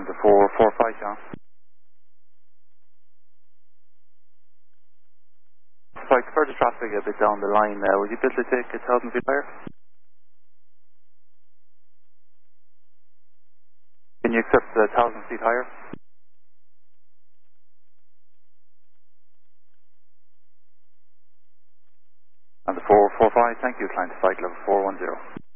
the 445, John. Sorry, further traffic a bit down the line. Would you be able to take 1,000 feet higher? Can you accept 1,000 feet higher? And the 445, thank you, climb to flight level 410.